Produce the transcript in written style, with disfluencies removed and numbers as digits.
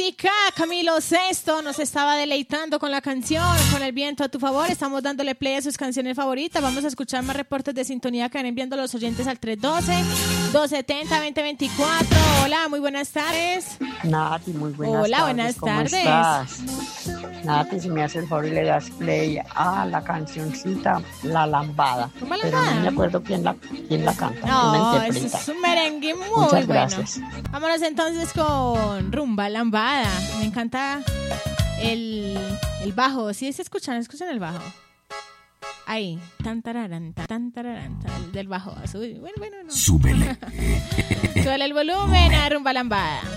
Rica, Camilo Sesto nos estaba deleitando con la canción, con el viento a tu favor. Estamos dándole play a sus canciones favoritas. Vamos a escuchar más reportes de sintonía que van enviando los oyentes al 312-270-2024. Hola, muy buenas tardes. Nati, muy buenas tardes. Hola, buenas tardes. Estás? Nati, si me hace el favor y le das play a la cancioncita La Lambada. ¿Cómo La Pero Lambada? no me acuerdo quién la canta, No, quién la eso interpreta. es un merengue muy Muchas bueno. gracias. Vámonos entonces con Rumba Lambada. Me encanta el bajo. ¿Sí se escuchan? ¿Escuchan el bajo? Ahí. Tan tararán, del bajo. Bueno, no. Súbele. Súbele el volumen a Rumba Lambada.